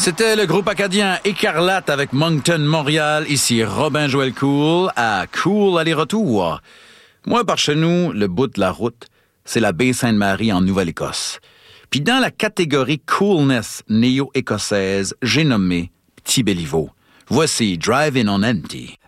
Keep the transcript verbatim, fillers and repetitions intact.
C'était le groupe acadien Écarlate avec Moncton, Montréal. Ici Robin Joël Cool à Cool aller-retour. Moi, par chez nous, le bout de la route, c'est la baie Sainte-Marie en Nouvelle-Écosse. Puis dans la catégorie coolness néo-écossaise, j'ai nommé Petit Béliveau. Voici Driving on Empty.